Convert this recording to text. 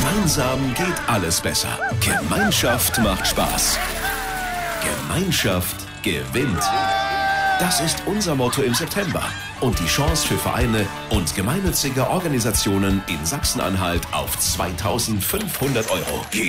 Gemeinsam geht alles besser. Gemeinschaft macht Spaß. Gemeinschaft gewinnt. Das ist unser Motto im September und die Chance für Vereine und gemeinnützige Organisationen in Sachsen-Anhalt auf 2.500 €.